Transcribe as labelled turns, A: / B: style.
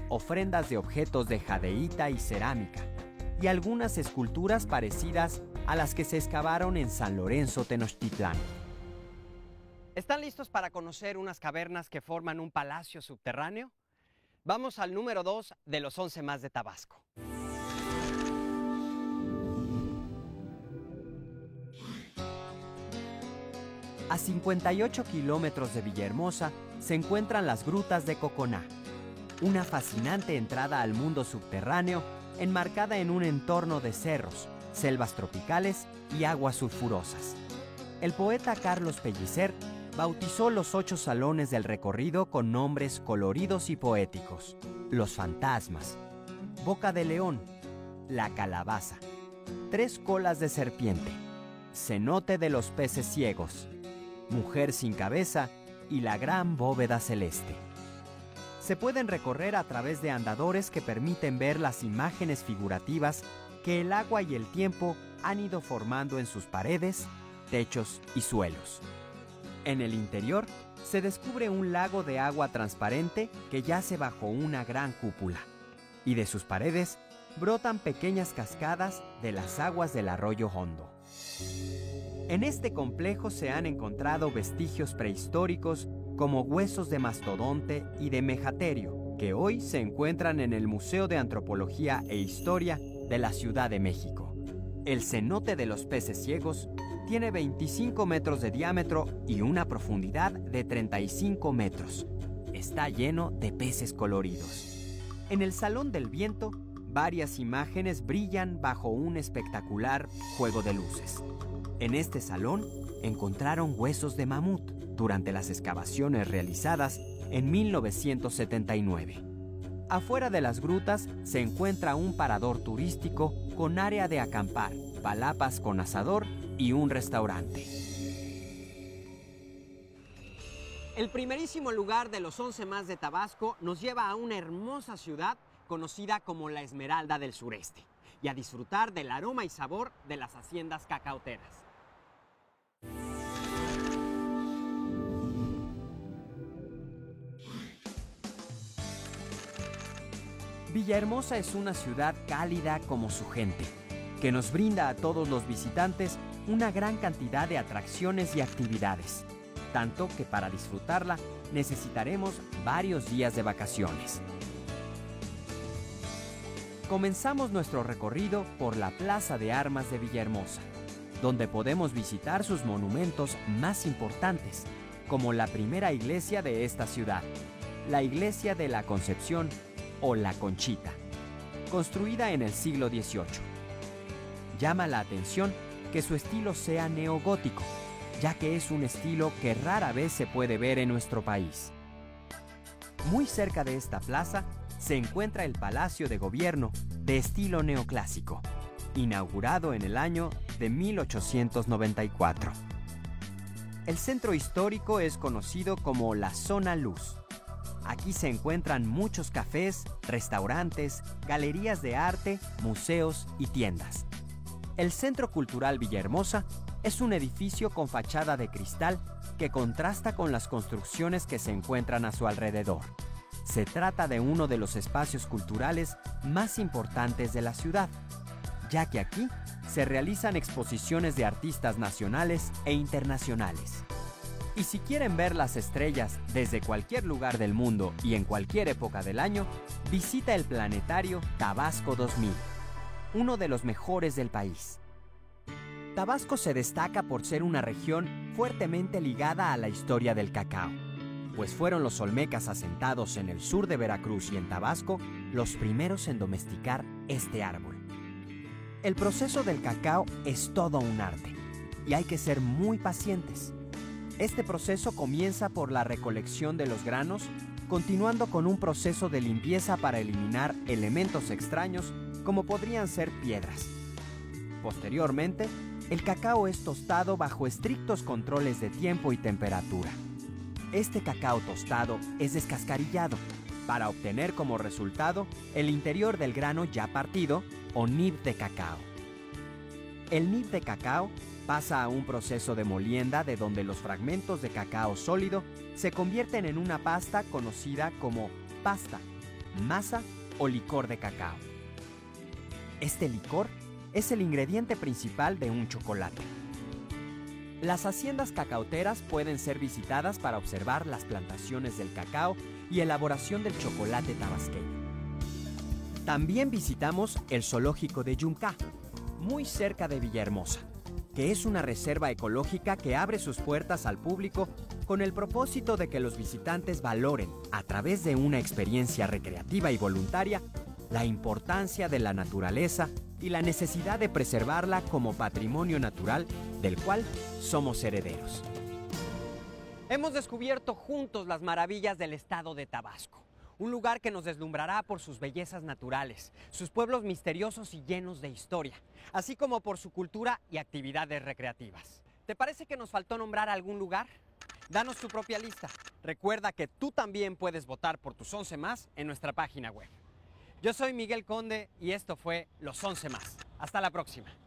A: ofrendas de objetos de jadeíta y cerámica, y algunas esculturas parecidas a las que se excavaron en San Lorenzo, Tenochtitlán. ¿Están listos para conocer unas cavernas que forman un palacio subterráneo? Vamos al número 2 de los 11 más de Tabasco. A 58 kilómetros de Villahermosa se encuentran las grutas de Coconá, una fascinante entrada al mundo subterráneo enmarcada en un entorno de cerros, selvas tropicales y aguas sulfurosas. El poeta Carlos Pellicer bautizó los 8 salones del recorrido con nombres coloridos y poéticos: Los Fantasmas, Boca de León, La Calabaza, Tres Colas de Serpiente, Cenote de los Peces Ciegos, Mujer sin Cabeza y la Gran Bóveda Celeste. Se pueden recorrer a través de andadores que permiten ver las imágenes figurativas que el agua y el tiempo han ido formando en sus paredes, techos y suelos. En el interior se descubre un lago de agua transparente que yace bajo una gran cúpula, y de sus paredes brotan pequeñas cascadas de las aguas del arroyo Hondo. En este complejo se han encontrado vestigios prehistóricos como huesos de mastodonte y de megaterio, que hoy se encuentran en el Museo de Antropología e Historia de la Ciudad de México. El cenote de los peces ciegos tiene 25 metros de diámetro y una profundidad de 35 metros. Está lleno de peces coloridos. En el Salón del Viento, varias imágenes brillan bajo un espectacular juego de luces. En este salón encontraron huesos de mamut durante las excavaciones realizadas en 1979. Afuera de las grutas se encuentra un parador turístico con área de acampar, palapas con asador y un restaurante. El primerísimo lugar de los 11 más de Tabasco nos lleva a una hermosa ciudad conocida como la Esmeralda del Sureste y a disfrutar del aroma y sabor de las haciendas cacaoteras. Villahermosa es una ciudad cálida como su gente, que nos brinda a todos los visitantes una gran cantidad de atracciones y actividades, tanto que para disfrutarla necesitaremos varios días de vacaciones. Comenzamos nuestro recorrido por la Plaza de Armas de Villahermosa, donde podemos visitar sus monumentos más importantes, como la primera iglesia de esta ciudad, la Iglesia de la Concepción o la Conchita, construida en el siglo XVIII. Llama la atención que su estilo sea neogótico, ya que es un estilo que rara vez se puede ver en nuestro país. Muy cerca de esta plaza se encuentra el Palacio de Gobierno de estilo neoclásico, inaugurado en el año de 1894. El centro histórico es conocido como la Zona Luz. Aquí se encuentran muchos cafés, restaurantes, galerías de arte, museos y tiendas. El Centro Cultural Villahermosa es un edificio con fachada de cristal que contrasta con las construcciones que se encuentran a su alrededor. Se trata de uno de los espacios culturales más importantes de la ciudad, ya que aquí se realizan exposiciones de artistas nacionales e internacionales. Y si quieren ver las estrellas desde cualquier lugar del mundo y en cualquier época del año, visita el planetario Tabasco 2000, uno de los mejores del país. Tabasco se destaca por ser una región fuertemente ligada a la historia del cacao, pues fueron los olmecas asentados en el sur de Veracruz y en Tabasco los primeros en domesticar este árbol. El proceso del cacao es todo un arte y hay que ser muy pacientes. Este proceso comienza por la recolección de los granos, continuando con un proceso de limpieza para eliminar elementos extraños como podrían ser piedras. Posteriormente, el cacao es tostado bajo estrictos controles de tiempo y temperatura. Este cacao tostado es descascarillado para obtener como resultado el interior del grano ya partido o nib de cacao. El nib de cacao pasa a un proceso de molienda de donde los fragmentos de cacao sólido se convierten en una pasta conocida como pasta masa o licor de cacao. Este licor es el ingrediente principal de un chocolate. Las haciendas cacaoteras pueden ser visitadas para observar las plantaciones del cacao y elaboración del chocolate tabasqueño. También visitamos el zoológico de Yuncá, muy cerca de Villahermosa, que es una reserva ecológica que abre sus puertas al público con el propósito de que los visitantes valoren, a través de una experiencia recreativa y voluntaria, la importancia de la naturaleza y la necesidad de preservarla como patrimonio natural del cual somos herederos. Hemos descubierto juntos las maravillas del estado de Tabasco, un lugar que nos deslumbrará por sus bellezas naturales, sus pueblos misteriosos y llenos de historia, así como por su cultura y actividades recreativas. ¿Te parece que nos faltó nombrar algún lugar? Danos tu propia lista. Recuerda que tú también puedes votar por tus 11 más en nuestra página web. Yo soy Miguel Conde y esto fue Los 11 más. Hasta la próxima.